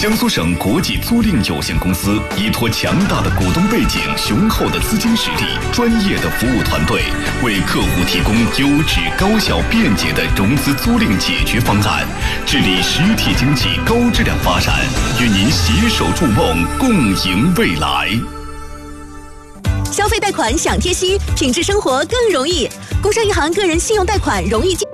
江苏省国际租赁有限公司依托强大的股东背景、雄厚的资金实力、专业的服务团队，为客户提供优质、高效、便捷的融资租赁解决方案，致力实体经济高质量发展，与您携手筑梦，共赢未来。 消费贷款享贴息，品质生活更容易。工商银行个人信用贷款容易借。